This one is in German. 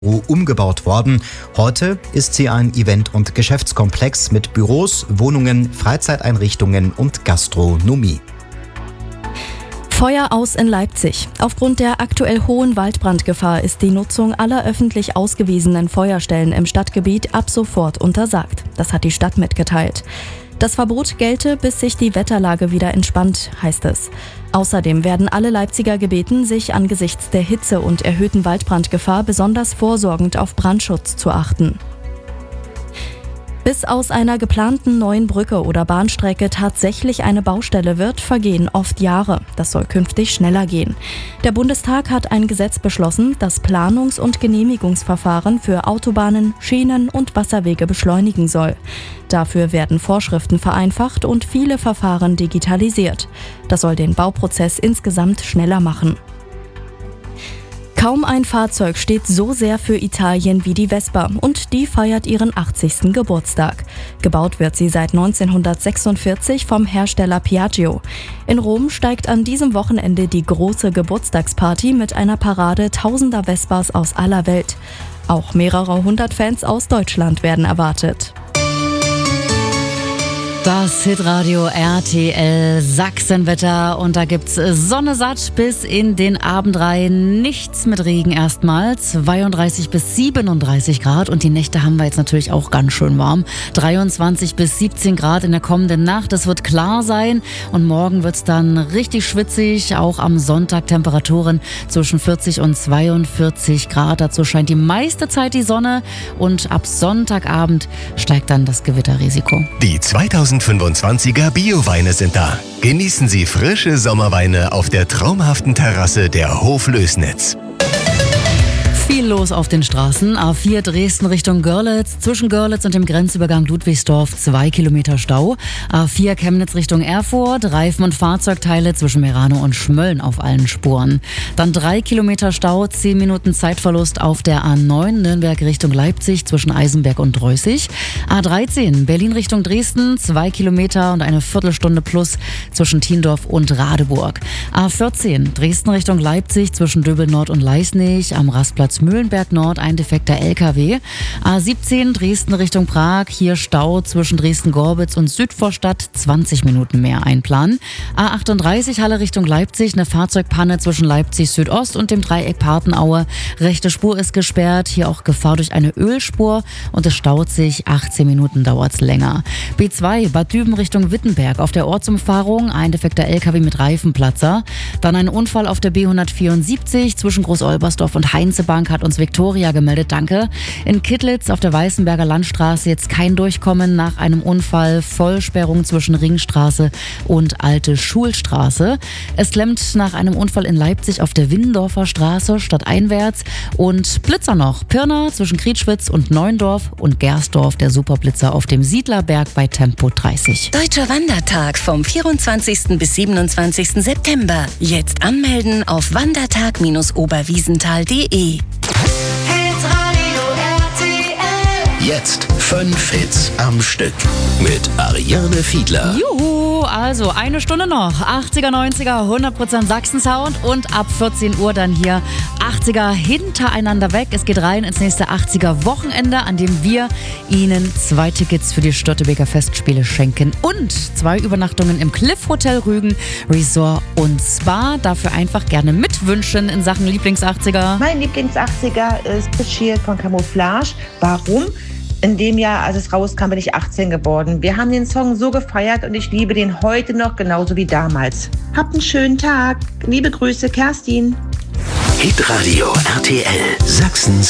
umgebaut worden. Heute ist sie ein Event- und Geschäftskomplex mit Büros, Wohnungen, Freizeiteinrichtungen und Gastronomie. Feuer aus in Leipzig. Aufgrund der aktuell hohen Waldbrandgefahr ist die Nutzung aller öffentlich ausgewiesenen Feuerstellen im Stadtgebiet ab sofort untersagt. Das hat die Stadt mitgeteilt. Das Verbot gelte, bis sich die Wetterlage wieder entspannt, heißt es. Außerdem werden alle Leipziger gebeten, sich angesichts der Hitze und erhöhten Waldbrandgefahr besonders vorsorgend auf Brandschutz zu achten. Bis aus einer geplanten neuen Brücke oder Bahnstrecke tatsächlich eine Baustelle wird, vergehen oft Jahre. Das soll künftig schneller gehen. Der Bundestag hat ein Gesetz beschlossen, das Planungs- und Genehmigungsverfahren für Autobahnen, Schienen und Wasserwege beschleunigen soll. Dafür werden Vorschriften vereinfacht und viele Verfahren digitalisiert. Das soll den Bauprozess insgesamt schneller machen. Kaum ein Fahrzeug steht so sehr für Italien wie die Vespa und die feiert ihren 80. Geburtstag. Gebaut wird sie seit 1946 vom Hersteller Piaggio. In Rom steigt an diesem Wochenende die große Geburtstagsparty mit einer Parade tausender Vespas aus aller Welt. Auch mehrere hundert Fans aus Deutschland werden erwartet. Das Hitradio RTL Sachsenwetter und da gibt's Sonne satt bis in den Abend rein. Nichts mit Regen erstmal. 32 bis 37 Grad und die Nächte haben wir jetzt natürlich auch ganz schön warm. 23 bis 17 Grad in der kommenden Nacht. Es wird klar sein und morgen wird's dann richtig schwitzig. Auch am Sonntag Temperaturen zwischen 40 und 42 Grad. Dazu scheint die meiste Zeit die Sonne und ab Sonntagabend steigt dann das Gewitterrisiko. Die 2025er Bio-Weine sind da. Genießen Sie frische Sommerweine auf der traumhaften Terrasse der Hof Lößnitz. Viel los auf den Straßen. A4 Dresden Richtung Görlitz. Zwischen Görlitz und dem Grenzübergang Ludwigsdorf 2 Kilometer Stau. A4 Chemnitz Richtung Erfurt. Reifen und Fahrzeugteile zwischen Merano und Schmölln auf allen Spuren. Dann 3 Kilometer Stau, 10 Minuten Zeitverlust auf der A9 Nürnberg Richtung Leipzig zwischen Eisenberg und Dreußig. A13 Berlin Richtung Dresden. 2 Kilometer und eine Viertelstunde plus zwischen Tiendorf und Radeburg. A14 Dresden Richtung Leipzig zwischen Döbel Nord und Leisnig. Am Rastplatz Mühlenberg Nord ein defekter LKW. A17 Dresden Richtung Prag. Hier Stau zwischen Dresden-Gorbitz und Südvorstadt. 20 Minuten mehr einplanen. A38 Halle Richtung Leipzig. Eine Fahrzeugpanne zwischen Leipzig Südost und dem Dreieck Partenaue. Rechte Spur ist gesperrt. Hier auch Gefahr durch eine Ölspur. Und es staut sich. 18 Minuten dauert es länger. B2 Bad Düben Richtung Wittenberg. Auf der Ortsumfahrung ein defekter LKW mit Reifenplatzer. Dann ein Unfall auf der B174 zwischen Groß-Olbersdorf und Heinzebank hat uns Viktoria gemeldet, danke. In Kittlitz auf der Weißenberger Landstraße jetzt kein Durchkommen nach einem Unfall. Vollsperrung zwischen Ringstraße und Alte Schulstraße. Es klemmt nach einem Unfall in Leipzig auf der Windendorfer Straße stadteinwärts. Und Blitzer noch. Pirna zwischen Krietschwitz und Neuendorf und Gersdorf der Superblitzer auf dem Siedlerberg bei Tempo 30. Deutscher Wandertag vom 24. bis 27. September. Jetzt anmelden auf wandertag-oberwiesenthal.de. Jetzt 5 Hits am Stück mit Ariane Fiedler. Juhu, also eine Stunde noch. 80er, 90er, 100% Sachsen-Sound und ab 14 Uhr dann hier 80er hintereinander weg. Es geht rein ins nächste 80er-Wochenende, an dem wir Ihnen 2 Tickets für die Störtebeker Festspiele schenken und 2 Übernachtungen im Cliff Hotel Rügen, Resort und Spa. Dafür einfach gerne mitwünschen in Sachen Lieblings-80er. Mein Lieblings-80er ist Bashir von Camouflage. Warum? In dem Jahr, als es rauskam, bin ich 18 geworden. Wir haben den Song so gefeiert und ich liebe den heute noch genauso wie damals. Habt einen schönen Tag. Liebe Grüße, Kerstin. Hitradio RTL Sachsens